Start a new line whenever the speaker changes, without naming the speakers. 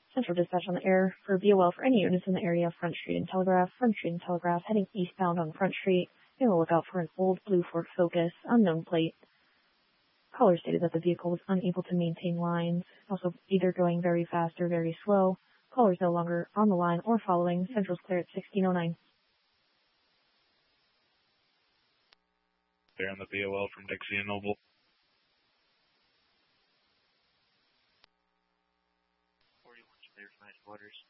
Central dispatch on the air for BOL for any units in the area of Front Street and Telegraph. Front Street and Telegraph heading eastbound on Front Street. Be on the lookout for an old blue Ford Focus, unknown plate. Caller stated that the vehicle was unable to maintain lines, also either going very fast or very slow. Caller is no longer on the line or following. Central's clear at 1609.
There on the BOL from Dixie and Noble.
41 clear for headquarters.